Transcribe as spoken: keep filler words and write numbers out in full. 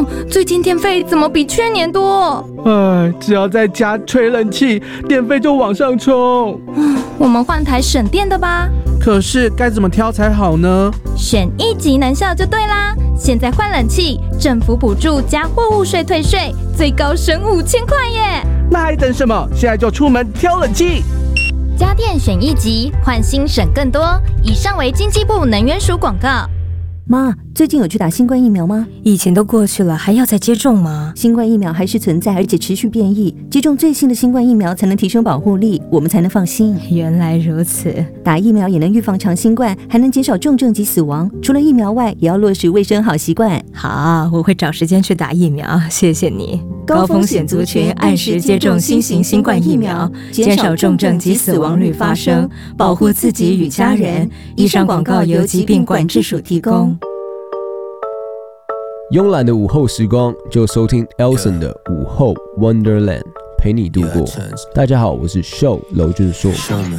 哦，最近电费怎么比去年多？ 哎，只要在家吹冷气，电费就往上冲。 我们换台省电的吧。 可是该怎么挑才好呢？ 选一级能效就对啦！现在换冷气，政府补助加货物税退税，最高省五千块耶！ 那还等什么？现在就出门挑冷气！ 家电选一级，换新省更多。以上为经济部能源署广告。 妈，最近有去打新冠疫苗吗？ 疫情都过去了，还要再接种吗？ 新冠疫苗还是存在，而且持续变异。接种最新的新冠疫苗才能提升保护力，我们才能放心。 原来如此， 打疫苗也能预防长新冠，还能减少重症及死亡。除了疫苗外，也要落实卫生好习惯。 好，我会找时间去打疫苗，谢谢你。高风险族群按时接种新型新冠疫苗，减少重症及死亡率发生，保护自己与家人。以上广告由疾病管制署提供。 慵懒的午后时光，就收听 Elson 的午后 Wonderland， 陪你度过。大家好，我是 Show 娄俊硕。